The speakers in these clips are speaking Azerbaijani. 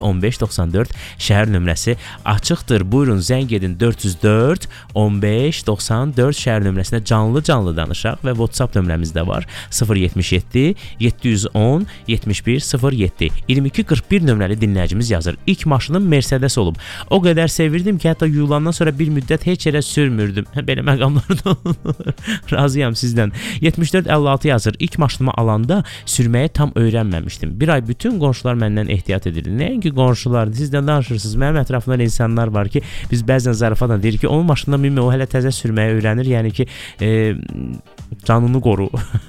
1594 şəhər nömrəsi açıqdır. Buyurun, zəng edin 404 1594 şəhər nömrəsinə canlı danışaq və WhatsApp nömrəmiz də var. 077 710 7107 2241 nömrəli dinləyicimiz yazır. İlk maşınım Mercedes olub. O qədər sevirdim ki, hətta yulandan sonra bir müddət heç yerə sürmürdüm. Belə məqamlarda olur. Razıyam sizdən. 7456 yazır. İlk maşınımı alanda sürməyi tam öyrənməmişdim. Bir ay bütün qonşular məndən ehtiyat edirdi. Nəinki qonşulardır, sizdən danışırsınız. Mənim ətrafımda insanlar var ki, biz bəzən zarafatla deyirik ki, onun maşından minmə, o hələ təzə sürməyi öyrənir. Yəni ki, canını qoru.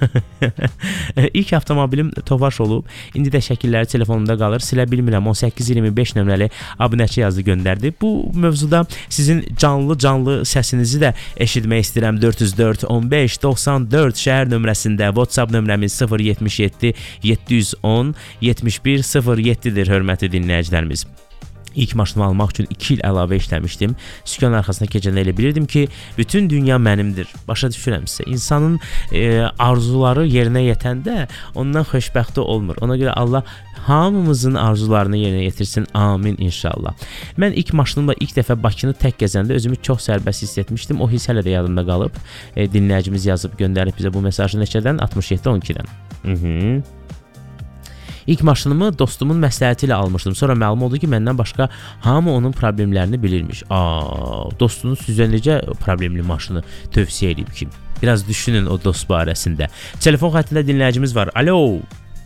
İlk avtomobilim Tofaş olub. İndi də şəkilləri telefonumda qalır. Silə bilmirəm. 1825 nömrəli abunəçi yazdı, göndərdi. Bu mövzuda sizin canlı səsinizi də eşitmək istəyirəm. 404 15 94 şəhər nömrəsində. WhatsApp nömrəmiz 077 710 7107-dir, hörmətli dinləyicilərimiz. İlk maşınımı almaq üçün 2 il əlavə işləmişdim. Sükan arxasına keçəndə elə bilirdim ki, bütün dünya mənimdir. Başa düşürəm sizə. İnsanın arzuları yerinə yetəndə ondan xoşbəxti olmur. Ona görə Allah hamımızın arzularını yerinə yetirsin. Amin inşallah. Mən ilk maşınımla ilk dəfə Bakını tək gəzəndə özümü çox sərbəst hiss etmişdim. O hiss hələ də yadımda qalıb. Dinləyicimiz yazıb göndərib bizə bu mesajı neçədən? 67-12-dən. İlk maşınımı dostumun məsləhəti ilə almışdım. Sonra məlum oldu ki, məndən başqa hamı onun problemlərini bilirmiş. Dostunuz sizə necə problemli maşını tövsiyə edib ki? Biraz düşünün o dost barəsində. Telefon xəttində dinləyicimiz var. Alo.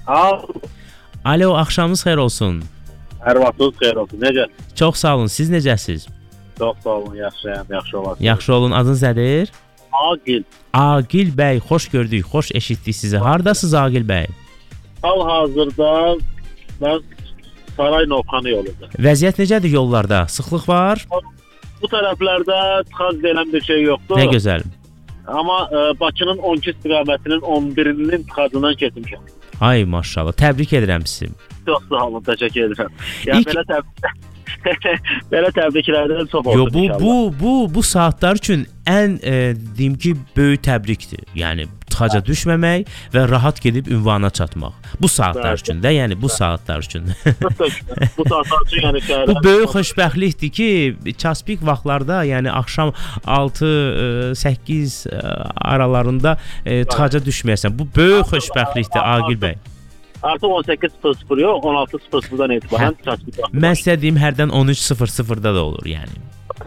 Alo, axşamınız xeyir olsun. Hər vaxtınız xeyir olsun. Necə? Çox sağ olun. Siz necəsiz? Çox sağ olun. Yaxşıyam. Yaxşı olasınız. Yaxşı olun. Adınız nədir? Agil. Agil bəy, xoş gördük, xoş eşitdik sizi. Hardasınız Agil bəy? Hal-hazırda mən Saray Novxanı yolunda. Vəziyyət necədir yollarda? Sıxlıq var? Bu tərəflərdə tıxac deyilən bir şey yoxdur. Nə gözəl. Amma Bakının 12 istiqamətinin 11-nin tıxacından keçmişəm. Ay maşallah. Təbrik edirəm sizi. Çox sağ olun, təşəkkür edirəm. Yəni belə təbriklərdən çox olsun inşallah. Bu saatlar üçün ən deyim ki, böyük təbrikdir. Yəni tıxaca düşməmək və rahat gedib ünvana çatmaq. Bu saatlar üçün də, yəni bu saatlar üçün. Bu saatlar üçün yəni şəhərdə. Bu böyük xoşbəxtlikdir ki, çaspik vaxtlarda, yəni axşam 6-8 aralarında tıxaca düşməyəsən. Bu böyük xoşbəxtlikdir Agil bəy. Artıq 18:00 yox, 16:00-dan etibarən çaspik vaxtı. Mən sizə deyim, hərdən 13:00-da da olur, yəni.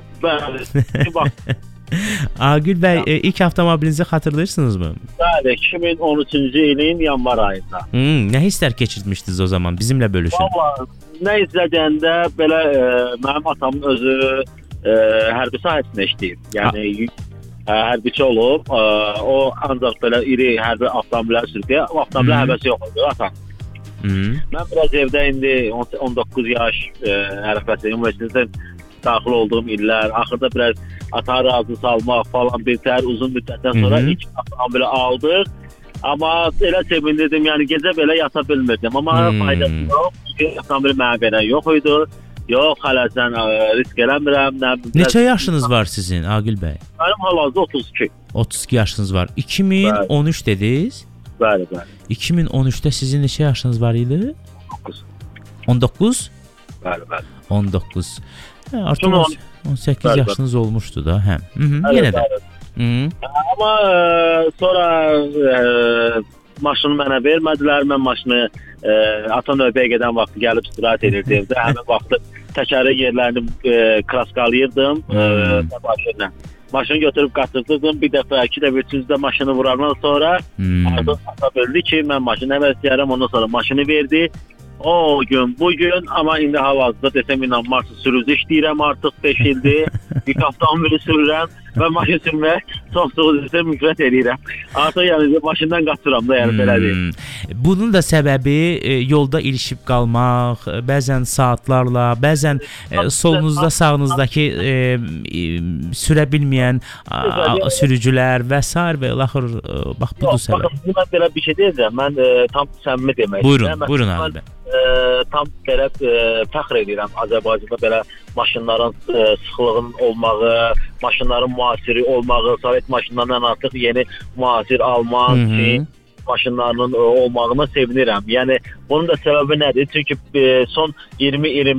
Bəli. Agil bəy, ilk avtomobilinizi xatırlayırsınızmı? Bəli, 2013-cü ilin yanvar ayında. Nə hisslər keçirmişdiniz o zaman? Bizimlə bölüşün. Vallahi, nə izlədiyəndə belə mənim atamın özü hərbi sahəsində işləyir. Yəni hərbiçi olub, o ancaq belə iri hərbi avtomobillər sürüyor. Avtomobil həvəsi yox idi atam. Mən biraz evdə indi 19 yaş ərəfəsi universitetdən daxil olduğum illər, axırda biraz ata razı salmaq falan bitər, uzun müddətdən sonra ilk avtomobili aldıq. Amma elə sevindim, yəni gecə belə yata bilmirdim. Amma faydası yox, çünki avtomobili mənə belə yox idi. Yox, hələsən risk eləmirəm. Neçə yaşınız var sizin Agil bəy? Mənim hal-hazırda 32. 32 yaşınız var. 2013 dediniz? Bəli, bəli. 2013-də sizin neçə yaşınız var idi? 19. Bəli, bəli. 19. Artıq 18 yaşınız olmuşdu da, hə. Yenə də. Amma sonra maşını mənə vermədilər. Mən maşını ata növbəyə gedən vaxtı gəlib istirahət edirdim. Həmin vaxtı təkəri yerlərini kraskalayırdım. Maşını götürüb qatırdırdım. Bir dəfə, iki dəfə, üçüncüdə maşını vurandan sonra artıq ata bildi ki, mən maşını həvəs edərəm. Ondan sonra maşını verdi. O gün, bugün, amma indi hal-hazırda desəm inanmarsınız, sürücü işləyirəm artıq 5 ildir. Bir avtomobili sürürəm və maşın sürməyə çox müfrət edirəm. Artıq yəni maşından qaçıram da, yəni belə deyim. Bunun da səbəbi yolda ilişib qalmaq, bəzən saatlarla, bəzən solunuzda, sağınızdakı sürə bilməyən sürücülər və s. və ilaxır, bax budur səbəb. Mən belə bir şey deyəcəm, mən tam səmimi demək. Buyurun abi. Tam belə fəxr edirəm Azərbaycanda belə maşınların sıxlığının olmağı, maşınların müasiri olmağı, Sovet maşınlarından artıq yeni müasir Alman, Çin, maşınlarının olmağına sevinirəm. Yəni bunun da səbəbi nədir? Çünki son 20-25